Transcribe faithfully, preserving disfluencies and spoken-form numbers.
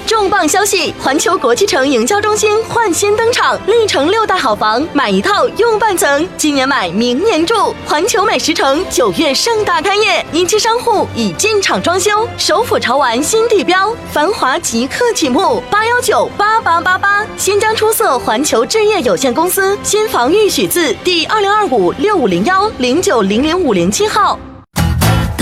重磅消息，环球国际城营销中心焕新登场，历城六大好房，买一套用半层，今年买明年住。环球美食城九月盛大开业，一期商户已进场装修，首府潮玩新地标，繁华即刻启幕，八幺九八八八八。新疆出色环球置业有限公司新房预许字第二零二五六五零幺零九零零五零七号。